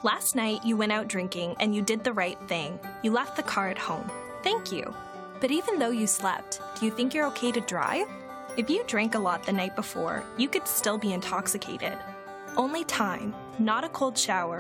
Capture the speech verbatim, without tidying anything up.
Last night, you went out drinking and you did the right thing. You left the car at home. Thank you. But even though you slept, do you think you're okay to drive? If you drank a lot the night before, you could still be intoxicated. Only time, not a cold shower,